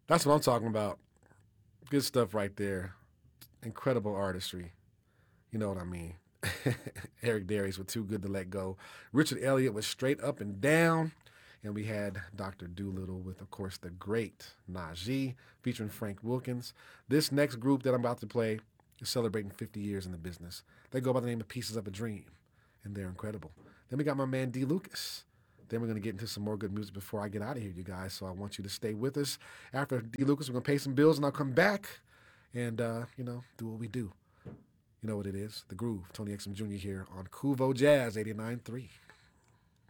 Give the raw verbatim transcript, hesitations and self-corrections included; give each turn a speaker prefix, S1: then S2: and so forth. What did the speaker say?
S1: That's what I'm talking about. Good stuff right there. Incredible artistry. You know what I mean. Eric Darius with Too Good to Let Go. Richard Elliott was Straight Up and Down. And we had Doctor Doolittle with, of course, the great Najee featuring Frank Wilkins. This next group that I'm about to play is celebrating fifty years in the business. They go by the name of Pieces of a Dream, and they're incredible. Then we got my man D. Lucas. Then we're going to get into some more good music before I get out of here, you guys. So I want you to stay with us. After D. Lucas, we're going to pay some bills, and I'll come back and, uh, you know, do what we do. You know what it is. The Groove. Tony Exum Junior here on Kuvo Jazz eighty-nine point three.